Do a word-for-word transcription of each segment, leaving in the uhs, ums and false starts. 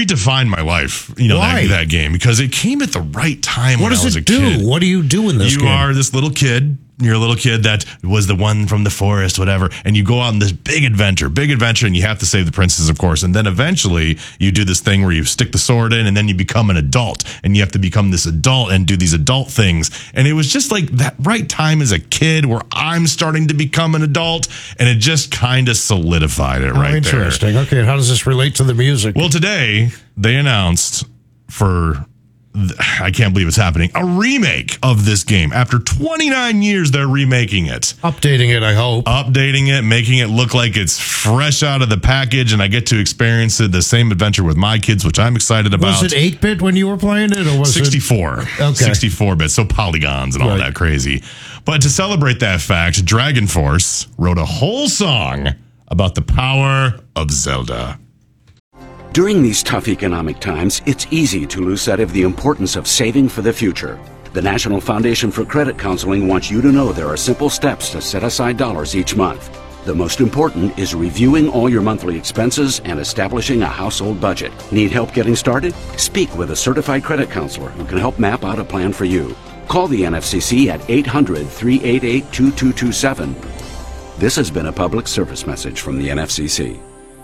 redefined my life, you know, that, that game, because it came at the right time what when I was a do? kid. What do you do in this you game? You are this little kid. You're a little kid that was the one from the forest, whatever, and you go on this big adventure, big adventure, and you have to save the princess, of course. And then eventually you do this thing where you stick the sword in, and then you become an adult, and you have to become this adult and do these adult things. And it was just like that right time as a kid where I'm starting to become an adult, and it just kind of solidified it oh, right interesting. there. Okay, and how does this relate to the music? Well, today they announced for... I can't believe it's happening. A remake of this game. After twenty-nine years, they're remaking it. Updating it, I hope. Updating it, making it look like it's fresh out of the package, and I get to experience it, the same adventure with my kids, which I'm excited about. Was it eight-bit when you were playing it, or was sixty-four. it... Okay. sixty-four bit, so polygons and all right. that crazy. But to celebrate that fact, Dragon Force wrote a whole song about the power of Zelda. During these tough economic times, it's easy to lose sight of the importance of saving for the future. The National Foundation for Credit Counseling wants you to know there are simple steps to set aside dollars each month. The most important is reviewing all your monthly expenses and establishing a household budget. Need help getting started? Speak with a certified credit counselor who can help map out a plan for you. Call the N F C C at eight hundred, three eight eight, two two two seven. This has been a public service message from the N F C C.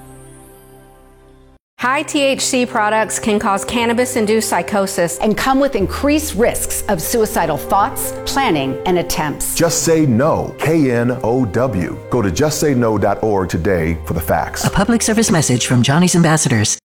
High T H C products can cause cannabis-induced psychosis and come with increased risks of suicidal thoughts, planning, and attempts. Just Say No, K N O W. Go to just say no dot org today for the facts. A public service message from Johnny's Ambassadors.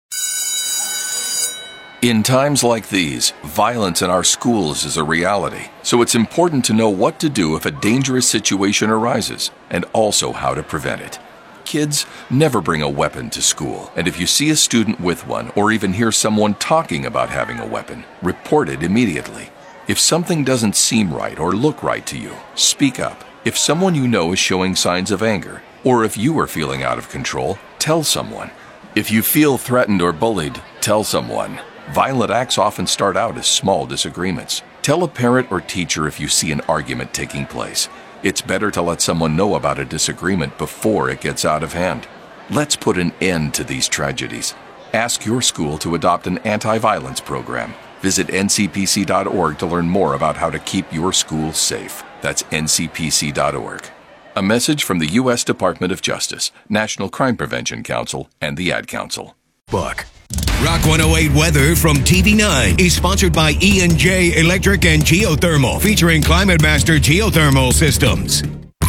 In times like these, violence in our schools is a reality. So it's important to know what to do if a dangerous situation arises, and also how to prevent it. Kids, never bring a weapon to school. And if you see a student with one, or even hear someone talking about having a weapon, report it immediately. If something doesn't seem right or look right to you, speak up. If someone you know is showing signs of anger, or if you are feeling out of control, tell someone. If you feel threatened or bullied, tell someone. Violent acts often start out as small disagreements. Tell a parent or teacher if you see an argument taking place. It's better to let someone know about a disagreement before it gets out of hand. Let's put an end to these tragedies. Ask your school to adopt an anti-violence program. Visit N C P C dot org to learn more about how to keep your school safe. That's N C P C dot org. A message from the U S Department of Justice, National Crime Prevention Council, and the Ad Council. Buck. Rock one oh eight Weather from T V nine is sponsored by E and J Electric and Geothermal, featuring Climate Master Geothermal Systems.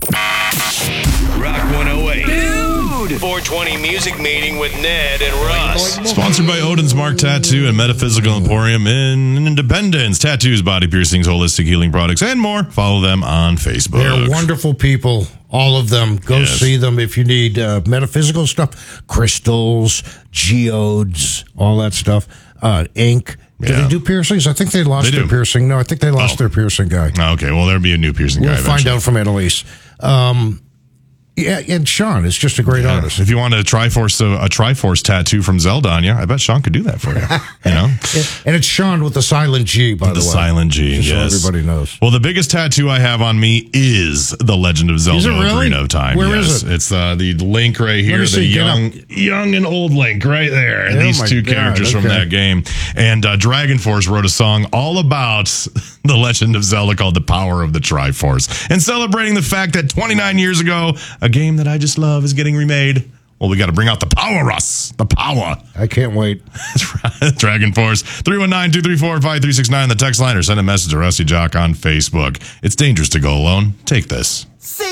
Rock one oh eight. Dude! four twenty Music Meeting with Ned and Russ. Sponsored by Odin's Mark Tattoo and Metaphysical Emporium in Independence. Tattoos, body piercings, holistic healing products, and more. Follow them on Facebook. They're wonderful people. All of them. Go yes. see them if you need uh, metaphysical stuff, crystals, geodes, all that stuff, uh, ink. Do yeah. they do piercings? I think they lost they their piercing. No, I think they lost oh. their piercing guy. Okay, well, there'll be a new piercing we'll guy We'll find eventually. out from Annalise. Um, yeah, and Sean is just a great yeah. artist. If you want a Triforce, uh, a Triforce tattoo from Zelda on you, I bet Sean could do that for you. You know, and it's Sean with the silent G, by with the, the way. The silent G, just yes. So everybody knows. Well, the biggest tattoo I have on me is The Legend of Zelda: is it really? Ocarina of Time. Where yes. is it? It's uh, the Link right here, the see, young, young and old Link right there. Oh These two God, characters okay. from that game. And uh, Dragon Force wrote a song all about The Legend of Zelda called "The Power of the Triforce," and celebrating the fact that twenty-nine years ago, a game that I just love is getting remade. Well, we got to bring out the power, Russ. The power. I can't wait. Dragon Force, three one nine, two three four, five three six nine, the text line, or send a message to Rusty Jock on Facebook. It's dangerous to go alone. Take this. See